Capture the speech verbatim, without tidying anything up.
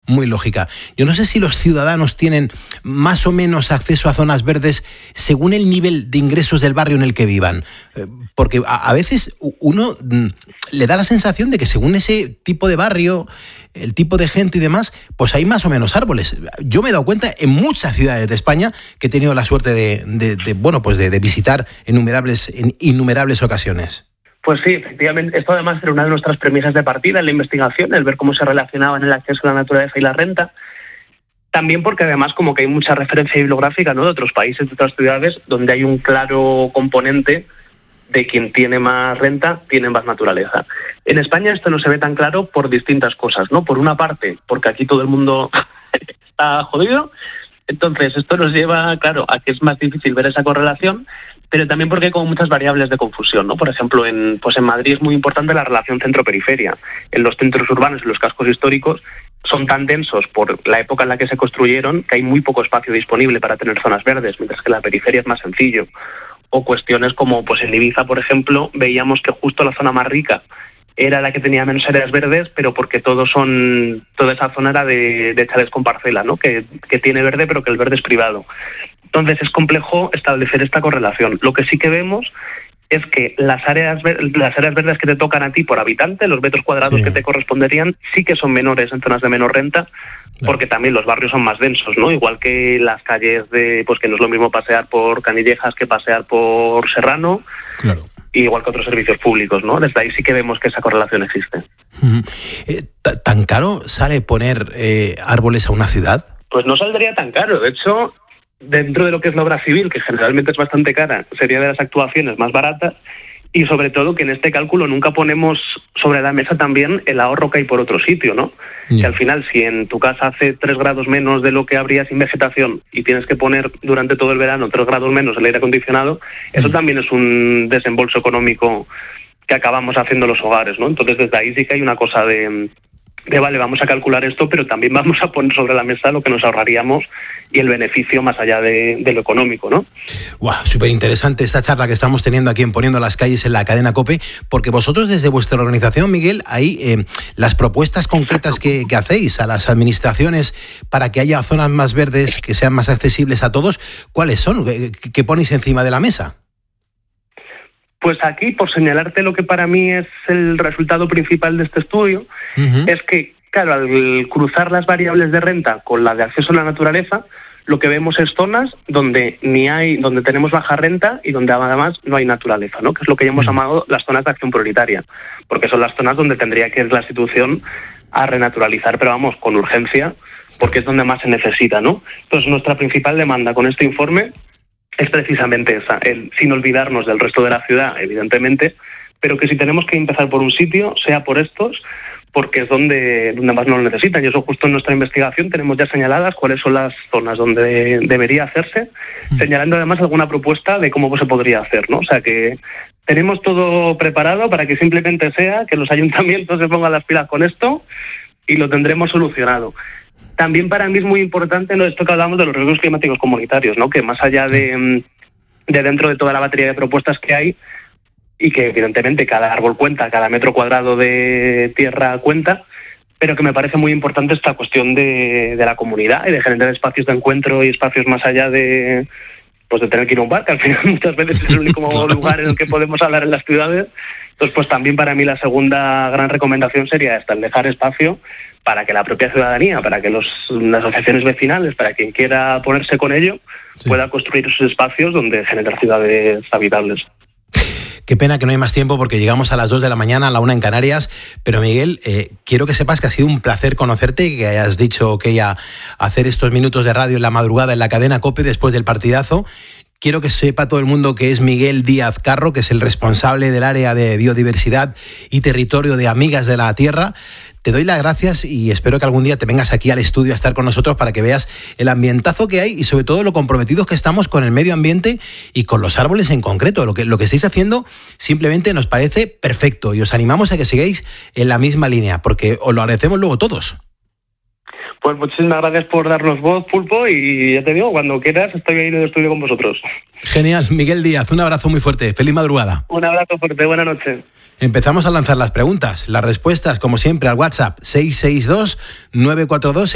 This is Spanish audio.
muy lógica. Yo no sé si los ciudadanos tienen más o menos acceso a zonas verdes según el nivel de ingresos del barrio en el que vivan, porque a, a veces uno le da la sensación de que según ese tipo de barrio, el tipo de gente y demás, pues hay más o menos árboles. Yo me he dado cuenta en muchas ciudades de España que he tenido la suerte de, de, de bueno, pues de, de visitar en innumerables, en innumerables ocasiones. Pues sí, efectivamente, esto además era una de nuestras premisas de partida en la investigación, el ver cómo se relacionaban el acceso a la naturaleza y la renta. También porque además como que hay mucha referencia bibliográfica, ¿no?, de otros países, de otras ciudades, donde hay un claro componente de quien tiene más renta, tiene más naturaleza. En España esto no se ve tan claro por distintas cosas, ¿no? Por una parte, porque aquí todo el mundo está jodido, entonces esto nos lleva, claro, a que es más difícil ver esa correlación, pero también porque hay como muchas variables de confusión, ¿no? Por ejemplo, en, pues en Madrid es muy importante la relación centro-periferia. En los centros urbanos y los cascos históricos son tan densos por la época en la que se construyeron que hay muy poco espacio disponible para tener zonas verdes, mientras que en la periferia es más sencillo. O cuestiones como, pues en Ibiza, por ejemplo, veíamos que justo la zona más rica era la que tenía menos áreas verdes, pero porque todos son toda esa zona era de, de chalets con parcela, ¿no? Que, que tiene verde, pero que el verde es privado. Entonces es complejo establecer esta correlación. Lo que sí que vemos es que las áreas las áreas verdes que te tocan a ti por habitante, los metros cuadrados sí. que te corresponderían, sí que son menores en zonas de menor renta, porque también los barrios son más densos, ¿no? Igual que las calles de, pues que no es lo mismo pasear por Canillejas que pasear por Serrano, claro. Igual que otros servicios públicos, ¿no? Desde ahí sí que vemos que esa correlación existe. Uh-huh. Eh, ¿Tan caro sale poner eh, árboles a una ciudad? Pues no saldría tan caro, de hecho, dentro de lo que es la obra civil, que generalmente es bastante cara, sería de las actuaciones más baratas, y sobre todo que en este cálculo nunca ponemos sobre la mesa también el ahorro que hay por otro sitio, ¿no? Yeah. Que al final, si en tu casa hace tres grados menos de lo que habría sin vegetación y tienes que poner durante todo el verano tres grados menos el aire acondicionado, eso yeah. también es un desembolso económico que acabamos haciendo los hogares, ¿no? Entonces desde ahí sí que hay una cosa de... de vale, vamos a calcular esto, pero también vamos a poner sobre la mesa lo que nos ahorraríamos y el beneficio más allá de, de lo económico, ¿no? Wow, súper interesante esta charla que estamos teniendo aquí en Poniendo las Calles en la cadena COPE, porque vosotros desde vuestra organización, Miguel, hay eh, las propuestas concretas que, que hacéis a las administraciones para que haya zonas más verdes, que sean más accesibles a todos, ¿cuáles son? ¿Qué, qué ponéis encima de la mesa? Pues aquí, por señalarte lo que para mí es el resultado principal de este estudio, uh-huh. es que, claro, al cruzar las variables de renta con la de acceso a la naturaleza, lo que vemos es zonas donde ni hay, donde tenemos baja renta y donde además no hay naturaleza, ¿no? Que es lo que ya hemos uh-huh. llamado las zonas de acción prioritaria, porque son las zonas donde tendría que ir la institución a renaturalizar, pero vamos, con urgencia, porque es donde más se necesita, ¿no? Entonces, nuestra principal demanda con este informe es precisamente esa, el, sin olvidarnos del resto de la ciudad, evidentemente, pero que si tenemos que empezar por un sitio, sea por estos, porque es donde, donde más nos lo necesitan. Y eso justo en nuestra investigación tenemos ya señaladas cuáles son las zonas donde debería hacerse, señalando además alguna propuesta de cómo se podría hacer, ¿no? O sea que tenemos todo preparado para que simplemente sea que los ayuntamientos se pongan las pilas con esto y lo tendremos solucionado. También para mí es muy importante, ¿no?, esto que hablamos de los riesgos climáticos comunitarios, ¿no?, que más allá de, de dentro de toda la batería de propuestas que hay, y que evidentemente cada árbol cuenta, cada metro cuadrado de tierra cuenta, pero que me parece muy importante esta cuestión de, de la comunidad y de generar espacios de encuentro y espacios más allá de, pues de tener que ir a un bar, que al final muchas veces es el único lugar en el que podemos hablar en las ciudades. Entonces, pues también para mí la segunda gran recomendación sería esta, el dejar espacio para que la propia ciudadanía, para que los, las asociaciones vecinales, para quien quiera ponerse con ello, sí. pueda construir esos espacios donde generar ciudades habitables. Qué pena que no hay más tiempo porque llegamos a las dos de la mañana, a la una en Canarias, pero Miguel, eh, quiero que sepas que ha sido un placer conocerte y que hayas dicho que ya hacer estos minutos de radio en la madrugada en la cadena COPE después del partidazo. Quiero que sepa todo el mundo que es Miguel Díaz Carro, que es el responsable del área de biodiversidad y territorio de Amigas de la Tierra. Te doy las gracias y espero que algún día te vengas aquí al estudio a estar con nosotros para que veas el ambientazo que hay y sobre todo lo comprometidos que estamos con el medio ambiente y con los árboles en concreto. Lo que, lo que estáis haciendo simplemente nos parece perfecto y os animamos a que sigáis en la misma línea porque os lo agradecemos luego todos. Pues muchísimas gracias por darnos voz, Pulpo, y ya te digo, cuando quieras estoy ahí en el estudio con vosotros. Genial. Miguel Díaz, un abrazo muy fuerte. Feliz madrugada. Un abrazo fuerte, buena noche. Empezamos a lanzar las preguntas, las respuestas, como siempre, al WhatsApp seis seis dos nueve cuatro dos